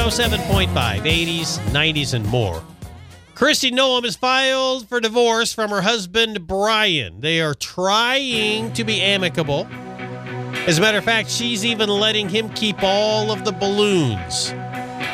107.5, 80s, 90s, and more. Kristi Noem has filed for divorce from her husband, Brian. They are trying to be amicable. As a matter of fact, she's even letting him keep all of the balloons.